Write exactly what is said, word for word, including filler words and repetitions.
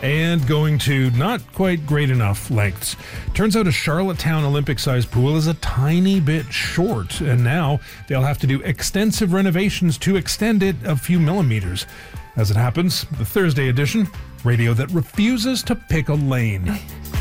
and going to not quite great enough lengths. Turns out a Charlottetown Olympic-sized pool is a tiny bit short, and now they'll have to do extensive renovations to extend it a few millimeters. As it happens, the Thursday edition, radio that refuses to pick a lane.